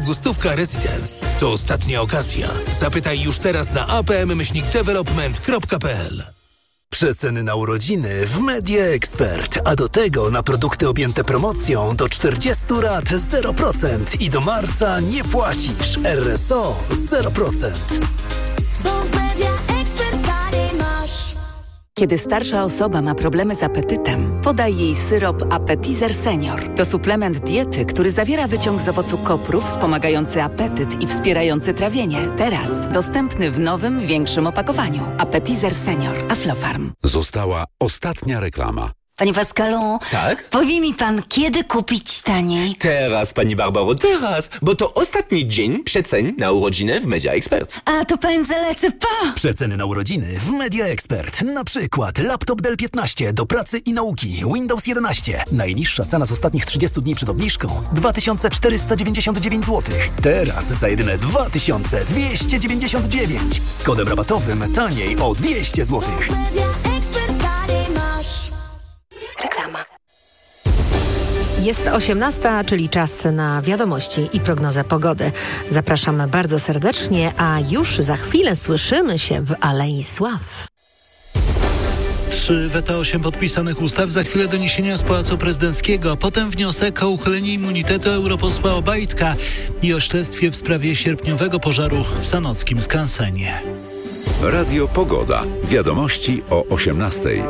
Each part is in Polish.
40 Residence. To ostatnia okazja. Zapytaj już teraz na apm-development.pl. Przeceny na urodziny w Media Expert, a do tego na produkty objęte promocją do 40 rat 0% i do marca nie płacisz. RSO 0%. Kiedy starsza osoba ma problemy z apetytem, podaj jej syrop Appetizer Senior. To suplement diety, który zawiera wyciąg z owocu kopru wspomagający apetyt i wspierający trawienie. Teraz dostępny w nowym, większym opakowaniu. Appetizer Senior. Aflofarm. Została ostatnia reklama. Panie Pascalu, tak? Powie mi pan, kiedy kupić taniej? Teraz, pani Barbaro, teraz, bo to ostatni dzień przecen na urodziny w Media Expert. A to pędzę lecę, pa! Przeceny na urodziny w Media Expert. Na przykład laptop Dell 15 do pracy i nauki, Windows 11. Najniższa cena z ostatnich 30 dni przed obniżką 2499 zł. Teraz za jedyne 2299. Z kodem rabatowym taniej o 200 zł. Reklama. Jest 18, czyli czas na wiadomości i prognozę pogody. Zapraszam bardzo serdecznie, a już za chwilę słyszymy się w Alei Sław. 3 weta 8 podpisanych ustaw, za chwilę doniesienia z Pałacu Prezydenckiego, potem wniosek o uchylenie immunitetu europosła Obajtka i o śledztwie w sprawie sierpniowego pożaru w sanockim skansenie. Radio Pogoda. Wiadomości o 18:00.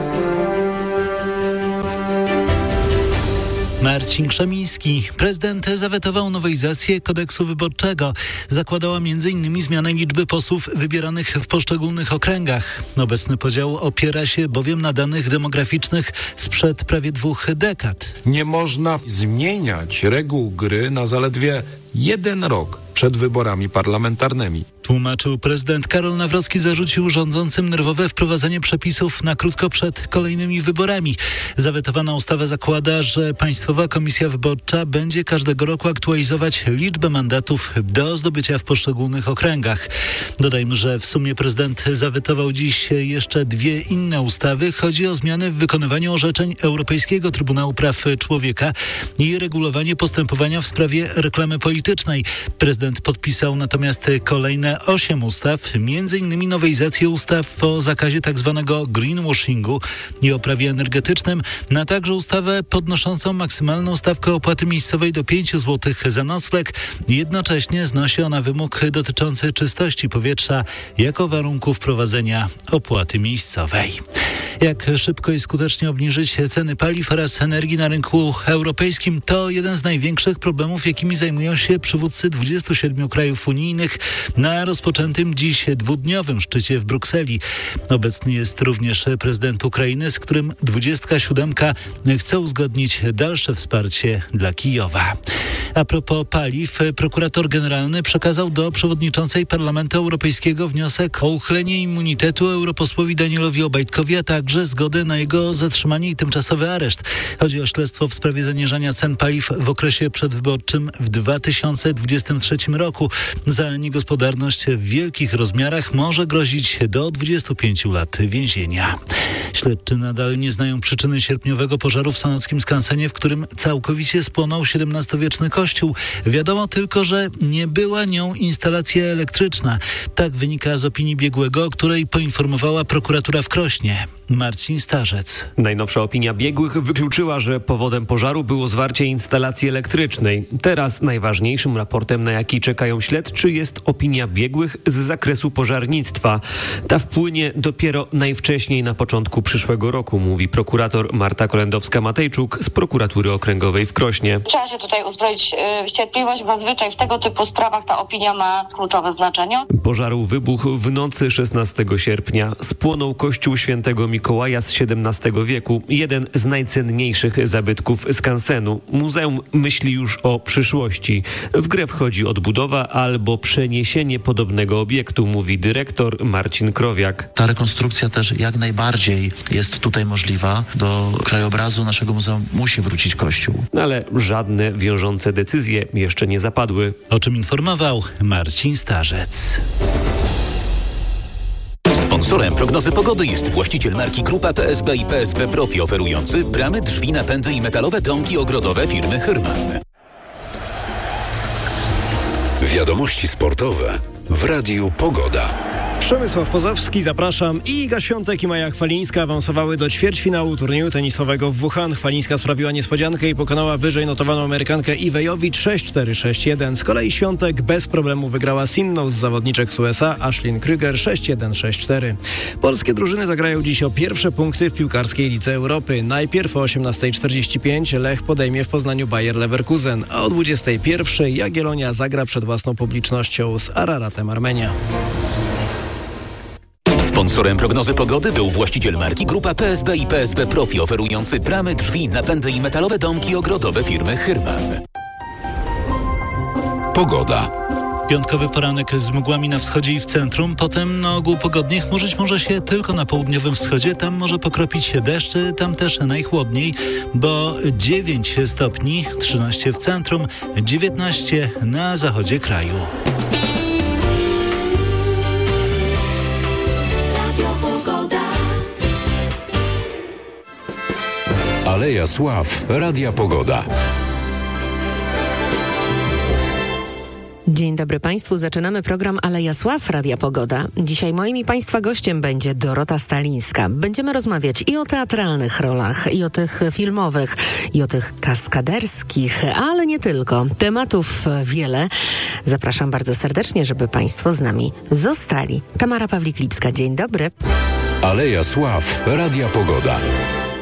Marcin Krzemiński. Prezydent zawetował nowelizację kodeksu wyborczego. Zakładała m.in. zmianę liczby posłów wybieranych w poszczególnych okręgach. Obecny podział opiera się bowiem na danych demograficznych sprzed prawie 2 dekad. Nie można zmieniać reguł gry na zaledwie 1 rok przed wyborami parlamentarnymi. Tłumaczył prezydent. Karol Nawrocki zarzucił rządzącym nerwowe wprowadzenie przepisów na krótko przed kolejnymi wyborami. Zawetowana ustawa zakłada, że Państwowa Komisja Wyborcza będzie każdego roku aktualizować liczbę mandatów do zdobycia w poszczególnych okręgach. Dodajmy, że w sumie prezydent zawetował dziś jeszcze 2 inne ustawy. Chodzi o zmiany w wykonywaniu orzeczeń Europejskiego Trybunału Praw Człowieka i regulowanie postępowania w sprawie reklamy politycznej. Prezydent podpisał natomiast kolejne 8 ustaw, m.in. nowelizację ustaw o zakazie tzw. greenwashingu i o prawie energetycznym, a także ustawę podnoszącą maksymalną stawkę opłaty miejscowej do 5 zł za nocleg. Jednocześnie znosi ona wymóg dotyczący czystości powietrza jako warunku wprowadzenia opłaty miejscowej. Jak szybko i skutecznie obniżyć ceny paliw oraz energii na rynku europejskim, to jeden z największych problemów, jakimi zajmują się przywódcy 27 krajów unijnych na rozpoczętym dziś 2-dniowym szczycie w Brukseli. Obecny jest również prezydent Ukrainy, z którym 27 chce uzgodnić dalsze wsparcie dla Kijowa. A propos paliw, prokurator generalny przekazał do przewodniczącej Parlamentu Europejskiego wniosek o uchylenie immunitetu europosłowi Danielowi Obajtkowi, a także zgodę na jego zatrzymanie i tymczasowy areszt. Chodzi o śledztwo w sprawie zaniżania cen paliw w okresie przedwyborczym w 2023 roku. Za niegospodarność w wielkich rozmiarach może grozić do 25 lat więzienia. Śledczy nadal nie znają przyczyny sierpniowego pożaru w sanockim skansenie, w którym całkowicie spłonął XVII-wieczny kościół. Wiadomo tylko, że nie była nią instalacja elektryczna. Tak wynika z opinii biegłego, o której poinformowała prokuratura w Krośnie. Marcin Starzec. Najnowsza opinia biegłych wykluczyła, że powodem pożaru było zwarcie instalacji elektrycznej. Teraz najważniejszym raportem, na jaki czekają śledczy, jest opinia biegłych z zakresu pożarnictwa. Ta wpłynie dopiero najwcześniej na początku przyszłego roku, mówi prokurator Marta Kolendowska-Matejczuk z prokuratury okręgowej w Krośnie. Trzeba się tutaj uzbroić w cierpliwość. Zazwyczaj w tego typu sprawach ta opinia ma kluczowe znaczenie. Pożar wybuchł w nocy 16 sierpnia. Spłonął kościół świętego Mikołaja z XVII wieku, jeden z najcenniejszych zabytków skansenu. Muzeum myśli już o przyszłości. W grę wchodzi odbudowa albo przeniesienie podobnego obiektu, mówi dyrektor Marcin Krowiak. Ta rekonstrukcja też jak najbardziej jest tutaj możliwa. Do krajobrazu naszego muzeum musi wrócić kościół. Ale żadne wiążące decyzje jeszcze nie zapadły. O czym informował Marcin Starzec. Sponsorem prognozy pogody jest właściciel marki Grupa PSB i PSB Profi, oferujący bramy, drzwi, napędy i metalowe domki ogrodowe firmy Hyrman. Wiadomości sportowe w Radiu Pogoda. Przemysław Pozowski, zapraszam. Iga Świątek i Maja Chwalińska awansowały do ćwierćfinału turnieju tenisowego w Wuhan. Chwalińska sprawiła niespodziankę i pokonała wyżej notowaną Amerykankę Iwę Jowicz 6-4, 6-1. Z kolei Świątek bez problemu wygrała z inną z zawodniczek z USA, Ashlyn Krüger 6-1, 6-4. Polskie drużyny zagrają dziś o pierwsze punkty w piłkarskiej Lidze Europy. Najpierw o 18:45 Lech podejmie w Poznaniu Bayer Leverkusen, a o 21:00 Jagiellonia zagra przed własną publicznością z Araratem Armenia. Sponsorem prognozy pogody był właściciel marki Grupa PSB i PSB Profi, oferujący bramy, drzwi, napędy i metalowe domki ogrodowe firmy Hyrman. Pogoda. Piątkowy poranek z mgłami na wschodzie i w centrum, potem na ogół pogodnie. Chmurzyć może się tylko na południowym wschodzie, tam może pokropić się deszcz, tam też najchłodniej, bo 9 stopni, 13 w centrum, 19 na zachodzie kraju. Aleja Sław, Radia Pogoda. Dzień dobry Państwu, zaczynamy program Aleja Sław Radia Pogoda. Dzisiaj moim i Państwa gościem będzie Dorota Stalińska. Będziemy rozmawiać i o teatralnych rolach, i o tych filmowych, i o tych kaskaderskich, ale nie tylko. Tematów wiele. Zapraszam bardzo serdecznie, żeby Państwo z nami zostali. Tamara Pawlik-Lipska, dzień dobry. Aleja Sław, Radia Pogoda.